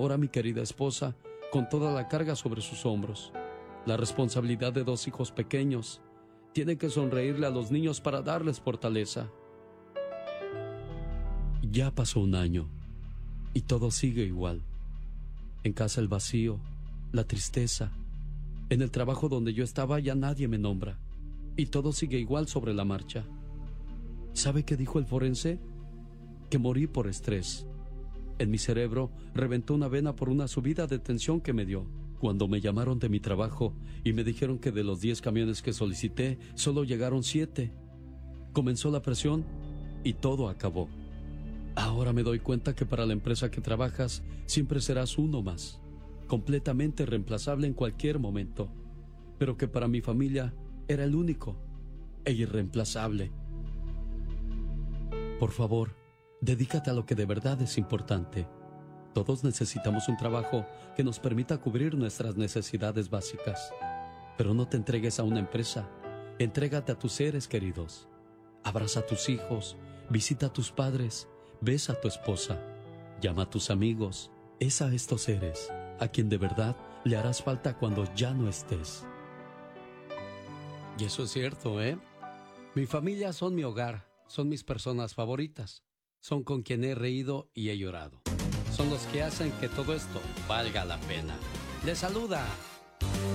ahora mi querida esposa, con toda la carga sobre sus hombros, la responsabilidad de 2 hijos pequeños, tiene que sonreírle a los niños para darles fortaleza. Ya pasó un año y todo sigue igual. En casa el vacío, la tristeza. En el trabajo donde yo estaba ya nadie me nombra y todo sigue igual sobre la marcha. ¿Sabe qué dijo el forense? Que morí por estrés. En mi cerebro reventó una vena por una subida de tensión que me dio. Cuando me llamaron de mi trabajo y me dijeron que de los 10 camiones que solicité, solo llegaron 7. Comenzó la presión y todo acabó. Ahora me doy cuenta que para la empresa que trabajas siempre serás uno más, completamente reemplazable en cualquier momento, pero que para mi familia era el único e irreemplazable. Por favor, dedícate a lo que de verdad es importante. Todos necesitamos un trabajo que nos permita cubrir nuestras necesidades básicas. Pero no te entregues a una empresa. Entrégate a tus seres queridos. Abraza a tus hijos, visita a tus padres, besa a tu esposa, llama a tus amigos. Es a estos seres a quien de verdad le harás falta cuando ya no estés. Y eso es cierto, ¿eh? Mi familia son mi hogar, son mis personas favoritas, son con quien he reído y he llorado. Son los que hacen que todo esto valga la pena. Les saluda